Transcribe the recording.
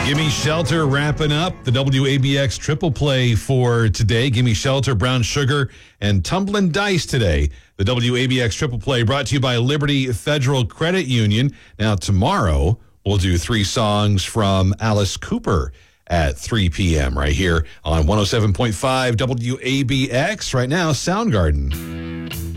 Gimme Shelter wrapping up the WABX triple play for today. Gimme Shelter, Brown Sugar, and Tumblin' Dice today. The WABX triple play brought to you by Liberty Federal Credit Union. Now, tomorrow, we'll do 3 songs from Alice Cooper at 3 p.m. right here on 107.5 WABX. Right now, Soundgarden.